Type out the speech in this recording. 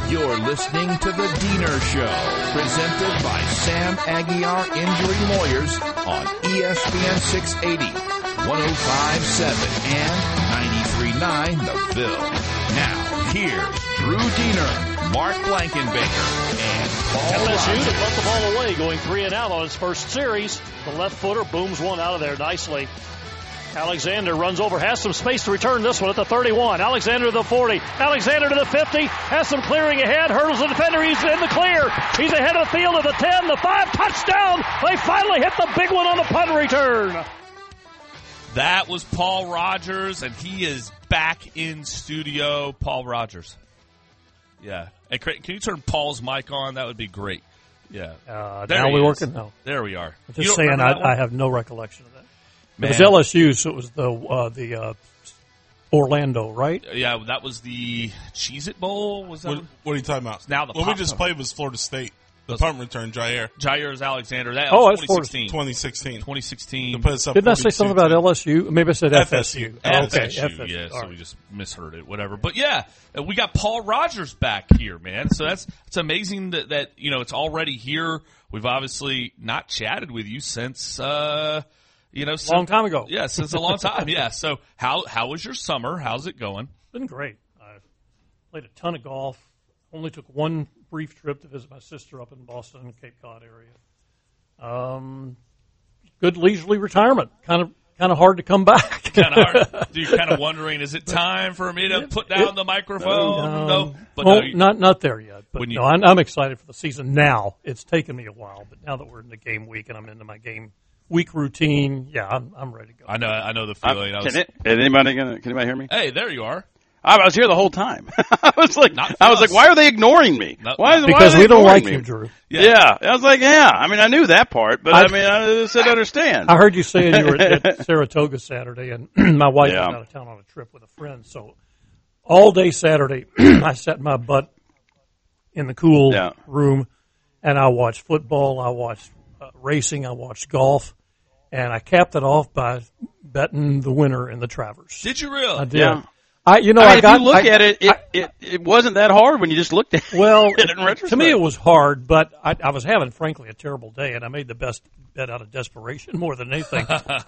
You're listening to The Diener Show, presented by Sam Aguiar Injury Lawyers on ESPN 680, 105.7, and 93.9 The Ville. Now, here's Drew Diener, Mark Blankenbaker, and Paul LSU Rogers. to put the ball away, going 3 and out on his first series. The left footer booms one out of there nicely. Alexander runs over, has some space to return this one at the 31. Alexander to the 40. Alexander to the 50. Has some clearing ahead. Hurdles the defender. He's in the clear. He's ahead of the field at the 10, the 5. Touchdown. They finally hit the big one on the punt return. That was Paul Rogers, and he is back in studio. Paul Rogers. Yeah. Hey, can you turn Paul's mic on? That would be great. Yeah. Now we're working? No. There we are. I'm just saying I have no recollection of that. Man. It was LSU, so it was the Orlando, right? Yeah, that was the Cheez-It Bowl. Was that? What are you talking about? Now the what we just played was Florida State. The punt return, Jair. Jair's Alexander. That was 2016. 2016. 2016. Didn't I say something about LSU? Maybe I said FSU. FSU. FSU. Yeah, so right. we just misheard it, whatever. But yeah, we got Paul Rogers back here, man. So it's amazing that it's already here. We've obviously not chatted with you since long time ago. Yeah, since a long time. Yeah. So how was your summer? How's it going? It's been great. I played a ton of golf. Only took one brief trip to visit my sister up in Boston, Cape Cod area. Good leisurely retirement. Kind of hard to come back. Kind of hard. You're kind of wondering, is it time for me to put down the microphone? Not there yet. But I'm excited for the season now. It's taken me a while, but now that we're in the game week and I'm into my game week routine, yeah, I'm ready to go. I know the feeling. Can anybody hear me? Hey, there you are. I was here the whole time. I was like, why are they ignoring me? Because we don't like you, Drew. Yeah. I was like, I mean, I knew that part, but I said understand. I heard you saying you were at Saratoga Saturday, and my wife was out of town on a trip with a friend. So all day Saturday, I sat my butt in the cool room, and I watched football, I watched racing, I watched golf, and I capped it off by betting the winner in the Travers. Did you really? I did. Yeah. If you look at it, it wasn't that hard when you just looked at it. Well, in retrospect. To me it was hard, but I was having, frankly, a terrible day, and I made the best bet out of desperation more than anything.